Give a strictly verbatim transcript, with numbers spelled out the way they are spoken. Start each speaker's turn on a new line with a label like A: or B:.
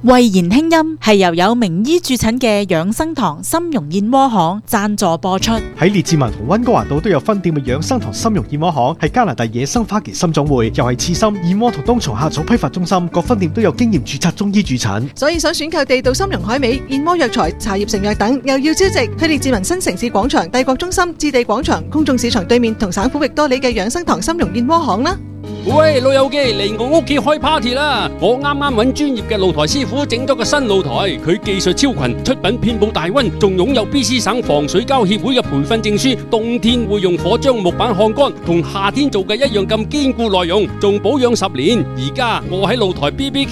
A: 慧言輕音係由有名醫駐診嘅養生堂參茸燕窩行贊助播出。
B: 喺列治文同溫哥華島都有分店嘅養生堂參茸燕窩行係加拿大野生花旗參總會，又係刺參、燕窩同冬蟲夏草批發中心，各分店都有經驗註冊中醫駐診。
C: 所以想選購地道參茸海味、燕窩藥材、茶葉成藥等，又要超值，去列治文新城市廣場、帝國中心、置地廣場、公眾市場對面同省府域多里嘅養生堂參茸燕窩行啦。
D: 喂，老友記，嚟我屋企開 party 啦！我啱啱揾專業嘅露台師傅整咗個新露台，佢技術超群，出品遍布大溫，仲擁有 B C 省防水膠協會嘅培訓證書，冬天會用火將木板烘乾，同夏天做嘅一樣咁堅固耐用，仲保養十年。而家我喺露台 B B Q